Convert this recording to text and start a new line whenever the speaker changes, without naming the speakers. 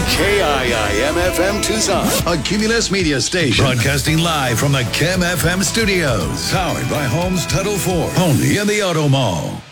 KIIM-FM Tucson, a Cumulus Media station.
Broadcasting live from the KIM FM studios. Powered by Homes Title 4. Only in the Auto Mall.